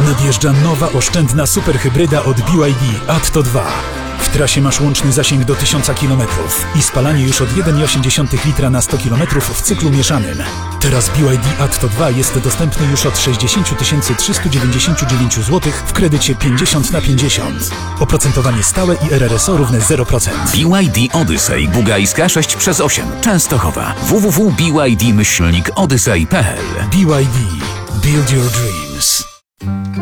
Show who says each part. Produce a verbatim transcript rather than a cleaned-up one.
Speaker 1: Nadjeżdża nowa, oszczędna superhybryda od B Y D Atto dwa. W trasie masz łączny zasięg do tysiąc kilometrów i spalanie już od jeden przecinek osiem litra na sto kilometrów w cyklu mieszanym. Teraz B Y D Atto dwa jest dostępny już od sześćdziesiąt tysięcy trzysta dziewięćdziesiąt dziewięć złotych w kredycie pięćdziesiąt na pięćdziesiąt. Oprocentowanie stałe i R R S O równe zero procent.
Speaker 2: B Y D Odyssey Bugajska sześć przez osiem Częstochowa. w w w kropka b y d myślnik odyssey kropka p l.
Speaker 1: B Y D. Build your dream.